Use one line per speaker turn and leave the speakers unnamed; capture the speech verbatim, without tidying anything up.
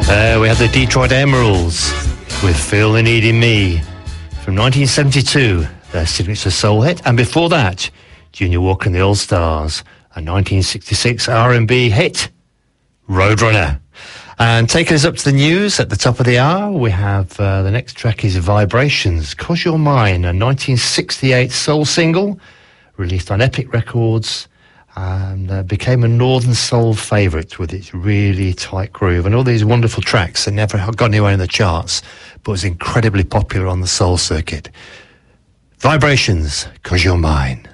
There we have the Detroit Emeralds with Feel the Need in Me from nineteen seventy-two, their signature soul hit. And before that, Junior Walker and the All Stars, a nineteen sixty-six R and B hit, Roadrunner. And taking us up to the news at the top of the hour, we have uh, the next track is Vibrations, 'Cause You're Mine, a nineteen sixty-eight soul single released on Epic Records, and uh, became a Northern Soul favourite with its really tight groove and all these wonderful tracks that never got anywhere in the charts, but was incredibly popular on the soul circuit. Vibrations, 'Cause You're Mine.